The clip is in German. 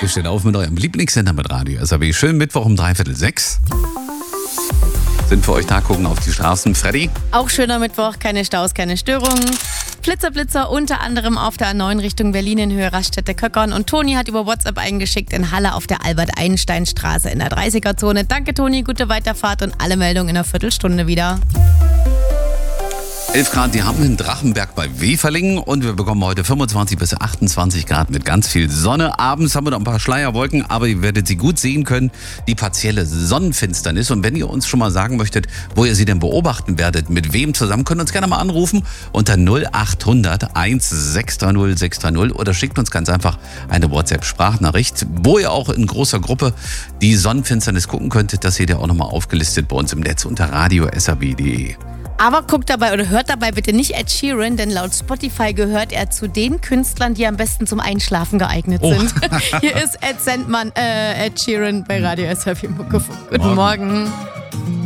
Wir stehen auf mit eurem Lieblingssender mit Radio SAW. Schönen Mittwoch um 5:45. Sind für euch da, gucken auf die Straßen. Freddy? Auch schöner Mittwoch, keine Staus, keine Störungen. Blitzer, unter anderem auf der A9 Richtung Berlin in Höhe Raststätte-Köckern. Und Toni hat über WhatsApp eingeschickt in Halle auf der Albert-Einstein-Straße in der 30er-Zone. Danke Toni, gute Weiterfahrt und alle Meldungen in einer Viertelstunde wieder. 11 Grad, die haben in Drachenberg bei Weferlingen und wir bekommen heute 25 bis 28 Grad mit ganz viel Sonne. Abends haben wir noch ein paar Schleierwolken, aber ihr werdet sie gut sehen können, die partielle Sonnenfinsternis. Und wenn ihr uns schon mal sagen möchtet, wo ihr sie denn beobachten werdet, mit wem zusammen, könnt ihr uns gerne mal anrufen unter 0800 1630 630 oder schickt uns ganz einfach eine WhatsApp-Sprachnachricht, wo ihr auch in großer Gruppe die Sonnenfinsternis gucken könntet. Das seht ihr auch nochmal aufgelistet bei uns im Netz unter radio.srb.de. Aber guckt dabei oder hört dabei bitte nicht Ed Sheeran, denn laut Spotify gehört er zu den Künstlern, die am besten zum Einschlafen geeignet sind. Hier ist Ed Sheeran bei Radio SAW. Guten Morgen.